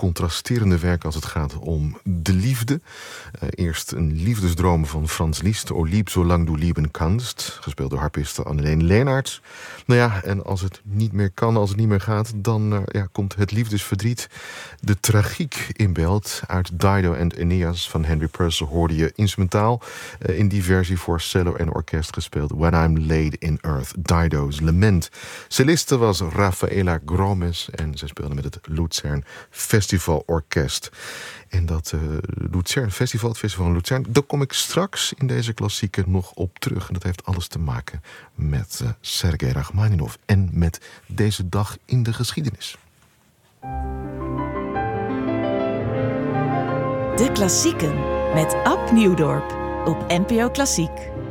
contrasterende werken als het gaat om de liefde. Eerst een liefdesdroom van Franz Liszt, O lieb zolang du lieben kannst, gespeeld door harpiste Anneleen Leenaerts. Nou ja, en als het niet meer kan, als het niet meer gaat, dan komt het liefdesverdriet, de tragiek in beeld. Uit Dido en Aeneas van Henry Purcell hoorde je instrumentaal in die versie voor cello en orkest gespeeld. When I'm Laid in Earth, Dido's Lament. Celliste was Rafaela Gromes en zij speelde met het Luzern Festival Orkest. En dat Luzern Festival, het Festival van Luzern, daar kom ik straks in deze klassieker nog op terug. En dat heeft alles te maken met Sergei Rachmaninov en met deze dag in de geschiedenis. De Klassieken met Ab Nieuwdorp op NPO Klassiek.